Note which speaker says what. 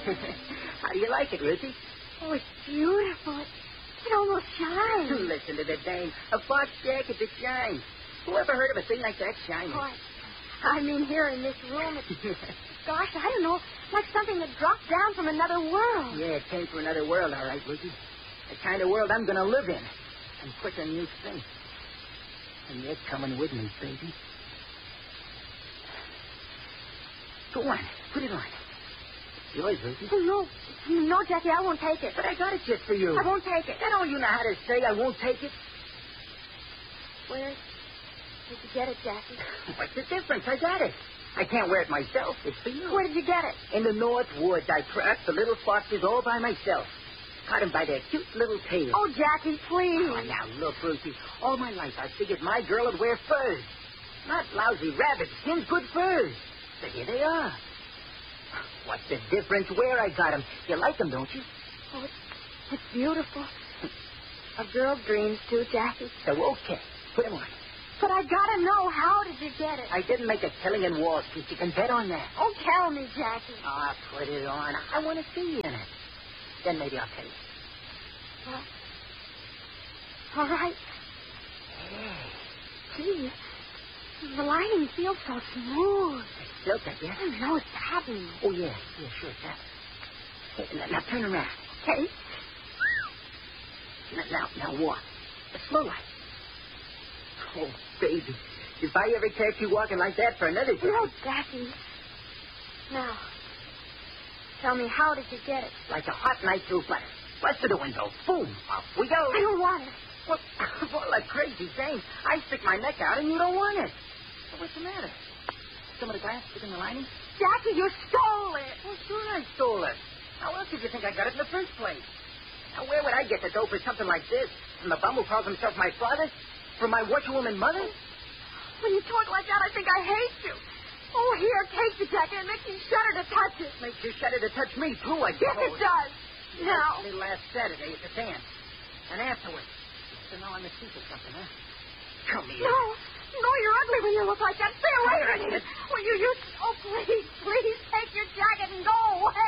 Speaker 1: How do you like it, Ruthie?
Speaker 2: Oh, it's beautiful. It almost shines.
Speaker 1: Listen to the dame. A fox jacket that shines. Who ever heard of a thing like that shining?
Speaker 2: Oh, I mean, here in this room, it's... Gosh, I don't know. Like something that dropped down from another world.
Speaker 1: Yeah, it came from another world, all right, Ruthie. The kind of world I'm going to live in. And put a new thing. And you're coming with me, baby. Go on. Put it on. It's yours, Ruthie.
Speaker 2: Oh, no, Jackie, I won't take it.
Speaker 1: But I got it just for you.
Speaker 2: I won't take it.
Speaker 1: Then all you know how to say I won't take it.
Speaker 2: Where did you get it, Jackie?
Speaker 1: What's the difference? I got it. I can't wear it myself. It's for you.
Speaker 2: Where did you get it?
Speaker 1: In the North Woods, I tracked the little foxes all by myself. Caught them by their cute little tails.
Speaker 2: Oh, Jackie, please.
Speaker 1: Oh, now, look, Ruthie. All my life, I figured my girl would wear furs. Not lousy rabbit skins, good furs. So here they are. What's the difference where I got them? You like them, don't you?
Speaker 2: Oh, it's beautiful. A girl dreams, too, Jackie.
Speaker 1: So, okay. Put them on.
Speaker 2: But I gotta know, how did you get it?
Speaker 1: I didn't make a killing in Wall Street. You can bet on that.
Speaker 2: Oh, tell me, Jackie.
Speaker 1: Ah, put it on. I want to see you in it. Then maybe I'll tell you.
Speaker 2: Well, all right.
Speaker 1: Hey.
Speaker 2: Gee, the lining feels so smooth.
Speaker 1: It's silk, I guess.
Speaker 2: I know it's satin.
Speaker 1: Oh, yeah. Yeah, sure, it's satin. Hey, now turn around.
Speaker 2: Okay.
Speaker 1: Now walk. Slow like. Oh, baby. If I ever catch you walking like that for another day.
Speaker 2: No, Jackie. Now, tell me, how did you get it?
Speaker 1: Like a hot knife through butter. Bust to the window. Boom. Off we go.
Speaker 2: I don't want it.
Speaker 1: What? Well, like crazy thing. I stick my neck out and you don't want it. So what's the matter? Some of the glass stick in the lining?
Speaker 2: Jackie, you stole it.
Speaker 1: Well, sure I stole it. How else did you think I got it in the first place? Now, where would I get the dough for something like this? From the bum who calls himself my father? From my washerwoman mother?
Speaker 2: When you talk like that, I think I hate you. Oh, here, take the jacket. It makes me shudder to touch it.
Speaker 1: Makes you shudder to touch me, too, I
Speaker 2: Yes,
Speaker 1: suppose.
Speaker 2: it does. Now.
Speaker 1: Only last Saturday at the dance. And afterwards. So now I'm a thief or something, huh? Come here.
Speaker 2: No, you're ugly when you look like that. Stay away from me. Will you, oh, please take your jacket and go away.